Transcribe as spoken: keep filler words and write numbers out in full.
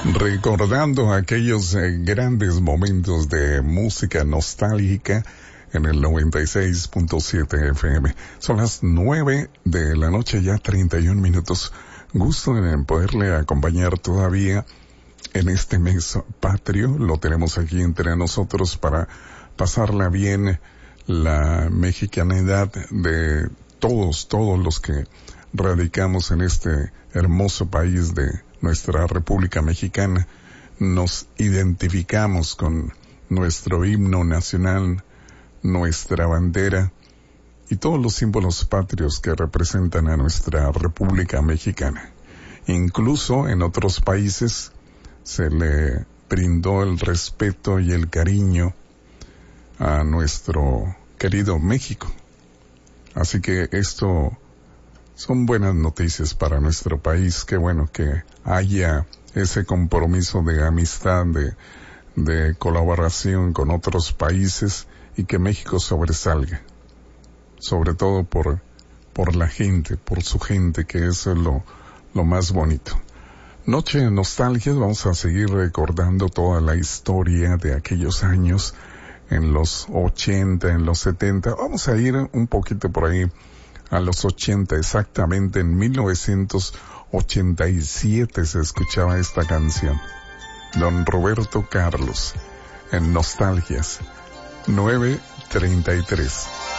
Recordando aquellos eh, grandes momentos de música nostálgica en el noventa y seis punto siete F M. Son las nueve de la noche, ya treinta y un minutos. Gusto en poderle acompañar todavía en este mes patrio. Lo tenemos aquí entre nosotros para pasarla bien, la mexicanidad de todos, todos los que radicamos en este hermoso país de nuestra República Mexicana. Nos identificamos con nuestro himno nacional, nuestra bandera y todos los símbolos patrios que representan a nuestra República Mexicana. Incluso en otros países se le brindó el respeto y el cariño a nuestro querido México. Así que esto son buenas noticias para nuestro país. Qué bueno que haya ese compromiso de amistad, de, de colaboración con otros países y que México sobresalga. Sobre todo por, por la gente, por su gente, que eso es lo, lo más bonito. Noche de nostalgia, vamos a seguir recordando toda la historia de aquellos años, en los ochenta, en los setenta. Vamos a ir un poquito por ahí a los ochenta, exactamente en mil novecientos ochenta y siete se escuchaba esta canción. Don Roberto Carlos, en Nostalgias, nueve treinta y tres.